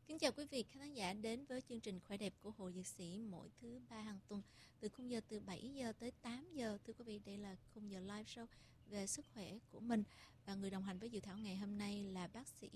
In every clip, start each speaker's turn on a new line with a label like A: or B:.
A: Kính chào quý vị khán giả đến với chương trình Khỏe đẹp của Hội Dược sĩ mỗi thứ ba hàng tuần từ khung giờ từ 7 giờ tới 8 giờ. Thưa quý vị, đây là khung giờ live show về sức khỏe của mình. Và người đồng hành với Dự Thảo ngày hôm nay là bác sĩ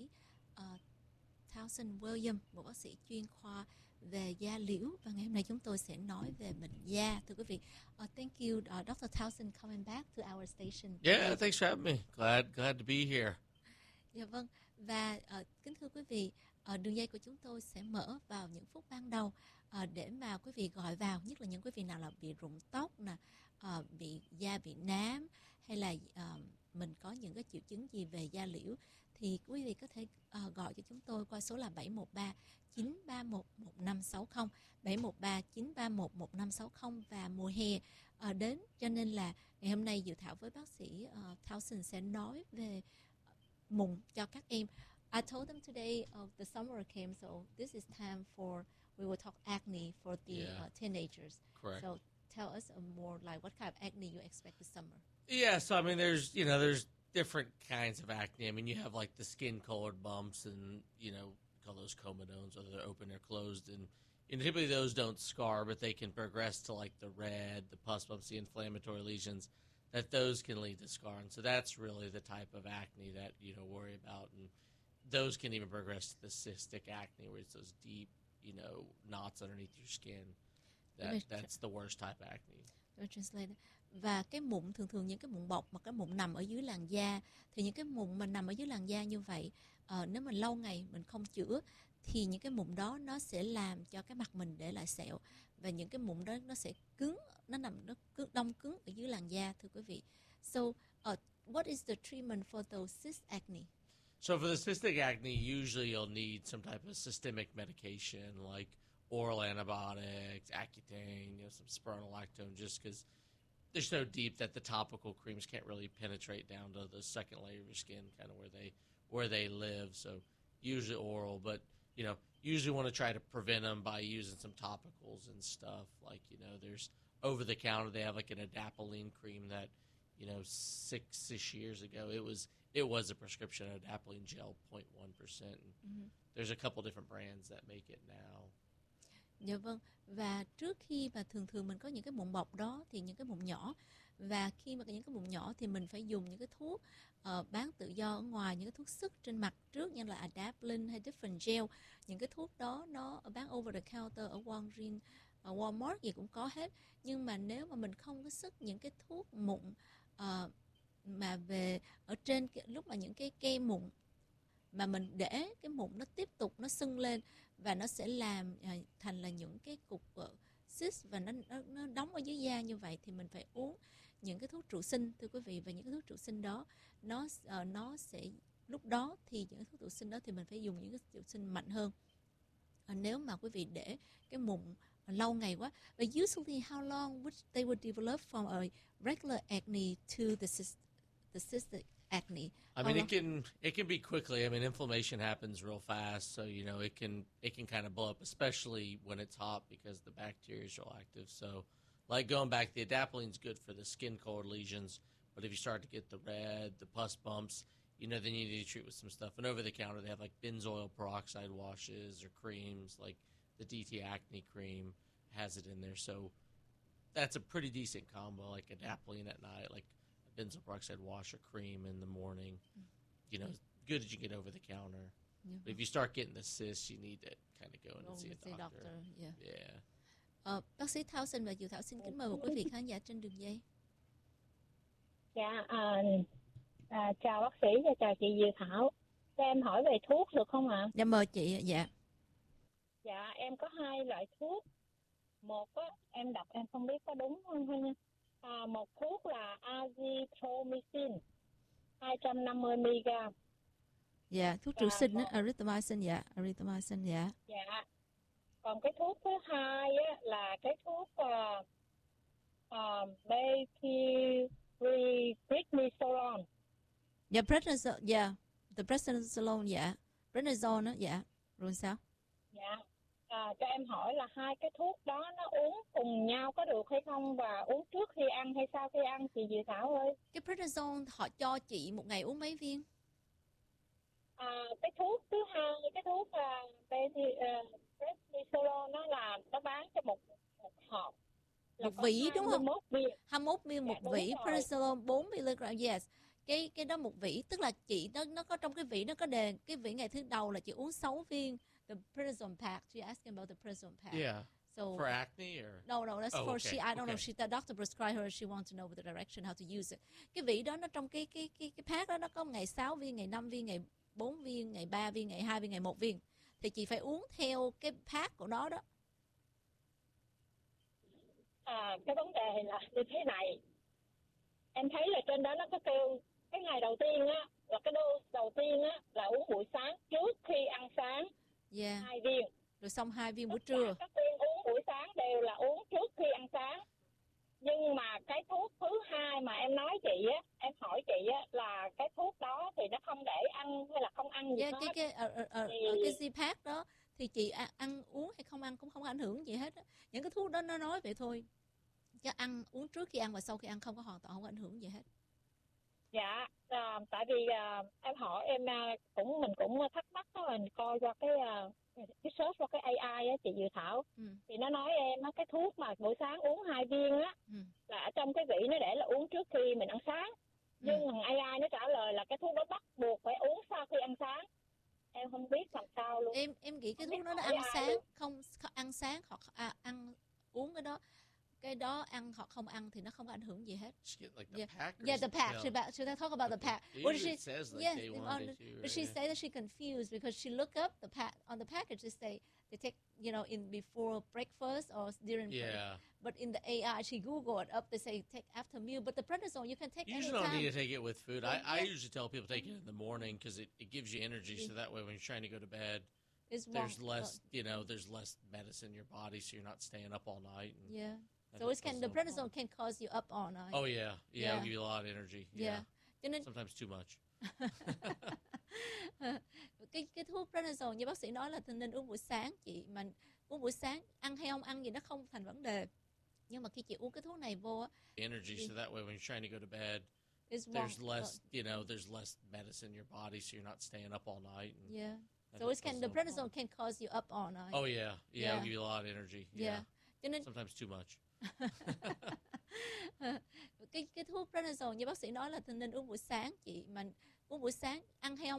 A: Townsend William, một bác sĩ chuyên khoa về da liễu. Và ngày hôm nay chúng tôi sẽ nói về bệnh da. Thưa quý vị, thank you Dr. Townsend coming back to our station.
B: Yeah, thanks for having me. Glad to be here.
A: Dạ vâng, và kính thưa quý vị, đường dây của chúng tôi sẽ mở vào những phút ban đầu để mà quý vị gọi vào, nhất là những quý vị nào là bị rụng tóc nè, bị da bị nám, hay là mình có những cái triệu chứng gì về da liễu, thì quý vị có thể gọi cho chúng tôi qua số là 713 931 1560, 713 931 1560. Và mùa hè đến, cho nên là ngày hôm nay Dự Thảo với bác sĩ Townsend sẽ nói về mụn cho các em. I told them today the summer came, so this is time for we will talk acne for the teenagers.
B: Correct.
A: So tell us more like what kind of acne you expect this summer.
B: Yeah, so I mean, there's different kinds of acne. I mean, you have like the skin-colored bumps, and call those comedones, whether they're open or closed, and typically those don't scar, but they can progress to like the red, the pus bumps, the inflammatory lesions. That those can lead to scar, and so that's really the type of acne that worry about, and those can even progress to the cystic acne, where it's those deep, knots underneath your skin. That's the worst type of acne.
A: Và cái mụn thường những cái mụn bọc mà cái mụn nằm ở dưới làn da, thì những cái mụn mà nằm ở dưới làn da như vậy, nếu mình lâu ngày mình không chữa thì những cái mụn đó nó sẽ làm cho cái mặt mình để lại sẹo, và những cái mụn đó nó sẽ cứng, nó đông cứng ở dưới làn da, thưa quý vị. So, what is the treatment for those cyst acne?
B: So for the cystic acne, usually you'll need some type of systemic medication like oral antibiotics, Accutane, some spironolactone, just because they're so deep that the topical creams can't really penetrate down to the second layer of your skin, kind of where they live. So usually oral, but usually want to try to prevent them by using some topicals and stuff. Like there's over the counter, they have like an adapalene cream that 6-ish years ago it was a prescription adapalene gel 0.1%.
A: Mm-hmm.
B: There's a couple different brands that make it now.
A: Dạ vâng, và trước khi mà thường mình có những cái mụn bọc đó thì những cái mụn nhỏ, và khi mà những cái mụn nhỏ thì mình phải dùng những cái thuốc bán tự do ở ngoài, những cái thuốc sức trên mặt trước, như là adapalene hay different gel. Những cái thuốc đó nó bán over the counter ở Walgreens, Walmart gì cũng có hết. Nhưng mà nếu mà mình không có sức những cái thuốc mụn mà về ở trên lúc mà những cái kem mụn mà mình để cái mụn nó tiếp tục nó sưng lên, và nó sẽ làm thành là những cái cục cyst, và nó đóng ở dưới da như vậy, thì mình phải uống những cái thuốc trụ sinh, thưa quý vị. Và những cái thuốc trụ sinh đó nó sẽ lúc đó thì những thuốc trụ sinh đó thì mình phải dùng những cái trụ sinh mạnh hơn. Nếu mà quý vị để cái mụn lâu ngày quá. But usually how long would they would develop from a regular acne to the cystic acne?
B: I mean, it can be quickly. I mean, inflammation happens real fast, so it can kind of blow up, especially when it's hot, because the bacteria is real active. So, like going back, the adapalene's good for the skin colored lesions, but if you start to get the red, the pus bumps, then you need to treat with some stuff. And over the counter, they have like benzoyl peroxide washes or creams, like the DT acne cream has it in there. So that's a pretty decent combo, like adapalene at night, like benzoyl peroxide wash or cream in the morning. Good as you get over the counter.
A: Yeah.
B: But if you start getting the cysts, you need to kind of go in and see a doctor.
A: Yeah. Bác sĩ Townsend và Dự Thảo xin kính mời một quý vị khán giả trên đường dây.
C: Dạ, chào bác sĩ và chào chị Dự Thảo. Cho em hỏi về thuốc được không ạ?
A: Dạ, mời chị. Dạ.
C: Dạ, em có 2 loại thuốc. Một á, em đọc em không biết có đúng không nha. Một thuốc là azithromycin 250mg.
A: Dạ, thuốc trụ sinh á, erythromycin, erythromycin, dạ.
C: Dạ. Còn cái thuốc thứ hai á là cái thuốc prednisolone.
A: Dạ, prednisone, dạ. The prednisolone, dạ. Prednisone á, dạ. Rồi sao?
C: Dạ. Cho em hỏi là 2 cái thuốc đó nó uống cùng nhau có được hay không, và uống trước khi ăn hay sau khi ăn, chị Dự Thảo ơi?
A: Cái prednisone họ cho chị một ngày uống mấy viên?
C: Cái thuốc thứ hai, cái thuốc là
A: vỉ đúng không?
C: 21 viên.
A: 21 viên một
C: Dạ,
A: vỉ
C: đúng rồi.
A: prednisolone 4 mg. Yes. Cái đó một vỉ, tức là chị nó có trong cái vỉ nó có đề cái vỉ ngày thứ đầu là chị uống 6 viên the prednisone pack. She asking about the prednisone pack.
B: Yeah.
A: So
B: For acne or?
A: no, that's
B: Oh,
A: for
B: okay,
A: she. I don't know.
B: okay.
A: The doctor prescribed her. She wants to know the direction how to use it. Cái vỉ đó nó trong cái pack đó nó có ngày 6 viên, ngày 5 viên, ngày 4 viên, ngày 3 viên, ngày 2 viên, ngày 1 viên. Thì chị phải uống theo cái pack của nó đó.
C: Cái vấn đề là như thế này. Em thấy là trên đó nó có kêu cái ngày đầu tiên á là cái dose đầu tiên á là uống buổi sáng trước khi ăn sáng.
A: Yeah.
C: 2 viên.
A: Rồi xong 2 viên buổi
C: Tất
A: trưa.
C: cả các viên uống buổi sáng đều là uống trước khi ăn sáng. Nhưng mà cái thuốc thứ hai mà em nói chị á, em hỏi chị á là cái thuốc đó thì nó không để ăn hay là không ăn gì
A: Yeah,
C: hết.
A: cái Z-Pack đó thì chị ăn uống hay không ăn cũng không ảnh hưởng gì hết á. Những cái thuốc đó nó nói vậy thôi. Chứ ăn uống trước khi ăn và sau khi ăn không có hoàn toàn không có ảnh hưởng gì hết.
C: Dạ, tại vì em hỏi em mình cũng thắc mắc đó, mình coi qua cái search qua cái AI á chị Dự Thảo. Thì nó nói em á cái thuốc mà buổi sáng uống 2 viên á là ở trong cái vỉ nó để là uống trước khi mình ăn sáng. Nhưng thằng AI nó trả lời là cái thuốc đó bắt buộc phải uống sau khi ăn sáng. Em không biết làm sao luôn.
A: Em nghĩ cái thuốc đó nó ăn sáng không ăn sáng hoặc ăn uống cái đó ăn hoặc không ăn thì nó không có ảnh hưởng gì hết. Yeah, the pack. Should I talk about the pack?
B: What does she? It says like day 1, day 2.
A: But she said that she confused because she looked up the pack on the package. It say they take in before breakfast or during.
B: Yeah.
A: But in the AI, she Googled up. They say take after meal. But the prednisone you can take
B: you
A: anytime.
B: You don't need to take it with food. I usually tell people take it in the morning because it gives you energy. So that way when you're trying to go to bed, there's less medicine in your body, so you're not staying up all night.
A: Yeah. So the prednisone can cause you up all night.
B: Oh yeah, it'll give you a lot of energy. Yeah. Sometimes too much.
A: cái thuốc prednisone như bác sĩ nói là nên uống buổi sáng chị, mà uống buổi sáng ăn hay không ăn gì nó không thành vấn đề. Nhưng mà khi chị uống cái thuốc này vô
B: energy, so that way when you're trying to go to bed, there's less medicine in your body, so you're not staying up all night.
A: So the prednisone can cause you up all night.
B: Oh yeah, it'll give you a lot of energy. Sometimes too much.
A: cái thuốc prednisone như bác sĩ nói là nên uống buổi sáng chị, mà uống buổi sáng ăn hay không